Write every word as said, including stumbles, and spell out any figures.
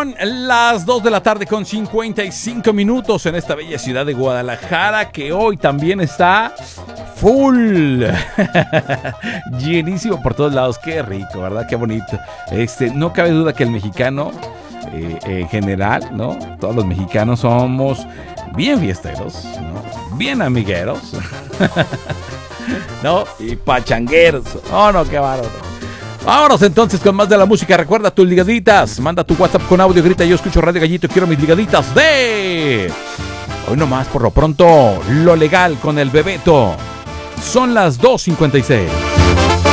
Son las dos de la tarde con cincuenta y cinco minutos en esta bella ciudad de Guadalajara, que hoy también está full, llenísimo por todos lados. Qué rico, ¿verdad? Qué bonito. Este, no cabe duda que el mexicano, eh, en general, ¿no? Todos los mexicanos somos bien fiesteros, ¿no? Bien amigueros, ¿no? Y pachangueros. Oh, no, qué bárbaro. Vámonos entonces con más de la música. Recuerda tus ligaditas. Manda tu WhatsApp con audio. Grita: yo escucho Radio Gallito, quiero mis ligaditas de... Hoy nomás, por lo pronto, Lo Legal con el Bebeto. Son las dos cincuenta y seis.